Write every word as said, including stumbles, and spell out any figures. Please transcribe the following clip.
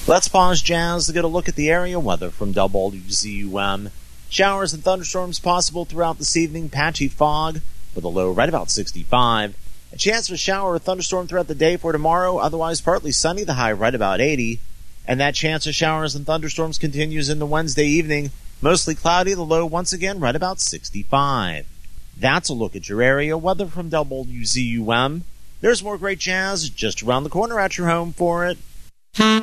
Let's pause Jazz to get a look at the area weather from W Z U M. Showers and thunderstorms possible throughout this evening. Patchy fog with a low right about sixty-five. A chance for shower or thunderstorm throughout the day for tomorrow. Otherwise partly sunny, the high right about eighty. And that chance of showers and thunderstorms continues into Wednesday evening. Mostly cloudy, the low once again right about sixty-five. That's a look at your area weather from W Z U M. There's more great jazz just around the corner at your home for it.